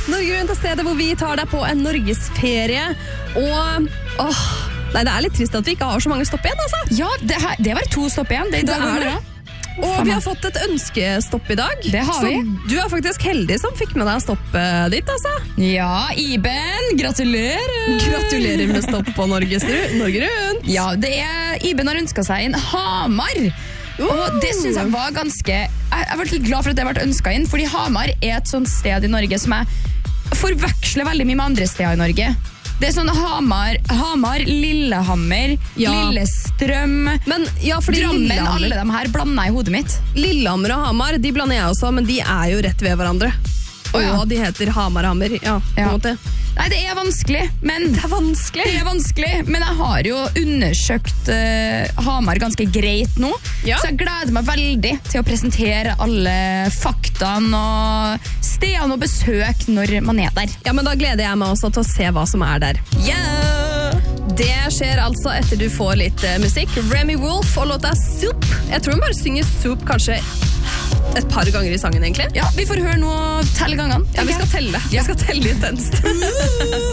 Norge rundt er stedet hvor vi tar deg på en norgesferie. Og nei, det er litt trist at vi ikke har så mange stopp igjen, altså. Ja, det var 2 stopp igjen. Det er i dag og morgen. Og vi har fått et ønskestopp i dag. Det har vi. Så du er faktisk heldig som fikk med deg stoppet ditt, altså. Ja, Iben, gratulerer. Gratulerer med stopp på Norge rundt. Ja, Iben har ønsket seg en Hamar. Og det synes jeg var ganske... Jeg var litt glad for at det ble ønsket inn, fordi Hamar er et sånt sted i Norge som jeg forveksler veldig mye med andre steder i Norge. Det er sånn Hamar, Lillehammer, Lillestrøm, Drammen, alle de her blander i hodet mitt. Lillehammer og Hamar, de blander jeg også, men de er jo rett ved hverandre. Og de heter Hamar, på en måte. Nei, det er vanskelig, men men jeg har jo undersøkt Hamar ganske greit nå, så jeg gleder meg veldig til å presentere alle faktaene og stedene og besøk når man er der. Ja, men da gleder jeg meg også til å se hva som er der. Det skjer altså etter du får litt musikk. Remy Wolf og låta Soup. Jeg tror hun bare synger Soup kanskje et par ganger i sangen, egentlig. Ja, vi får høre nå telle gangene. Ja, vi skal telle. Jeg skal telle intenst.